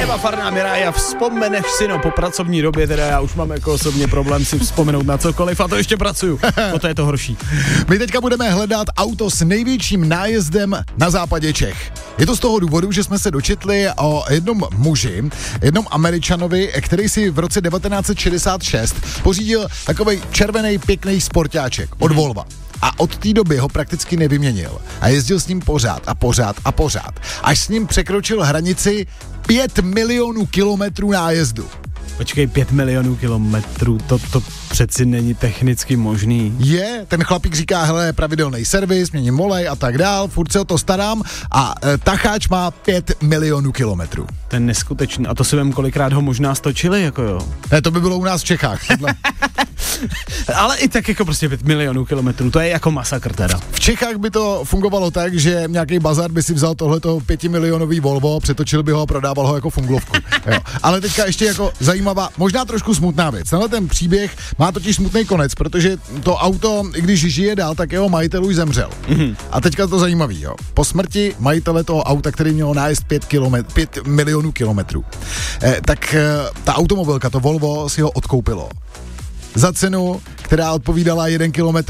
Eva Farná, Mirája, vzpomeneš si, no po pracovní době, teda já už mám jako osobně problém si vzpomenout na cokoliv a to ještě pracuju. To je to horší. My teďka budeme hledat auto s největším nájezdem na západě Čech. Je to z toho důvodu, že jsme se dočetli o jednom muži, jednom Američanovi, který si v roce 1966 pořídil takovej červený pěkný sportáček od Volva. A od té doby ho prakticky nevyměnil. A jezdil s ním pořád. Až s ním překročil hranici 5 milionů kilometrů nájezdu. Počkej, 5 milionů kilometrů, to přeci není technicky možný. Ten chlapík říká, hele, pravidelný servis, měním olej a tak dál, furt se o to starám a tacháč má 5 milionů kilometrů. To je neskutečný. A to si vím, kolikrát ho možná stočili, jako jo. Ne, to by bylo u nás v Čechách. Ale i tak jako prostě 5 milionů kilometrů, to je jako masakr teda. V Čechách by to fungovalo tak, že nějaký bazar by si vzal tohleto 5 milionový Volvo, přetočil by ho a prodával ho jako funglovku. Jo. Ale teďka ještě jako zajímavá, možná trošku smutná věc. Tenhle ten příběh má totiž smutný konec, protože to auto, i když žije dál, tak jeho majitel už zemřel. A teďka to zajímavý, jo. Po smrti majitele toho auta, který měl nájezd 5 milionů kilometrů, tak ta automobilka, to Volvo, si ho odkoupilo za cenu, která odpovídala 1 kilometr